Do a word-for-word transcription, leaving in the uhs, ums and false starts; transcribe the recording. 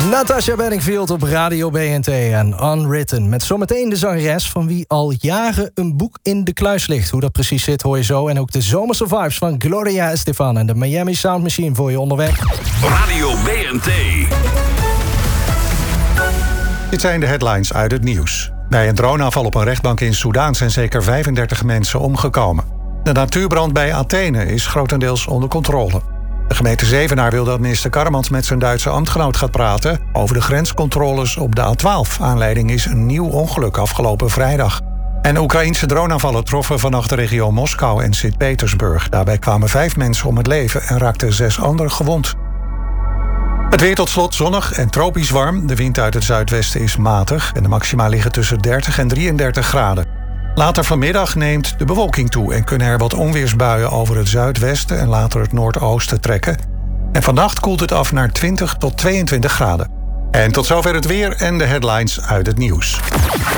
Natasha Bedingfield op Radio B N T en Unwritten. Met zometeen de zangeres van wie al jaren een boek in de kluis ligt. Hoe dat precies zit hoor je zo. En ook de zomerse vibes van Gloria Estefan en de Miami Sound Machine voor je onderweg. Radio B N T. Dit zijn de headlines uit het nieuws. Bij een droneaanval op een rechtbank in Soedan zijn zeker vijfendertig mensen omgekomen. De natuurbrand bij Athene is grotendeels onder controle. De gemeente Zevenaar wil dat minister Karremans met zijn Duitse ambtgenoot gaat praten over de grenscontroles op de A twaalf. Aanleiding is een nieuw ongeluk afgelopen vrijdag. En Oekraïense droneaanvallen troffen vannacht de regio Moskou en Sint-Petersburg. Daarbij kwamen vijf mensen om het leven en raakten zes anderen gewond. Het weer tot slot zonnig en tropisch warm. De wind uit het zuidwesten is matig en de maxima liggen tussen dertig en drieëndertig graden. Later vanmiddag neemt de bewolking toe en kunnen er wat onweersbuien over het zuidwesten en later het noordoosten trekken. En vannacht koelt het af naar twintig tot tweeëntwintig graden. En tot zover het weer en de headlines uit het nieuws.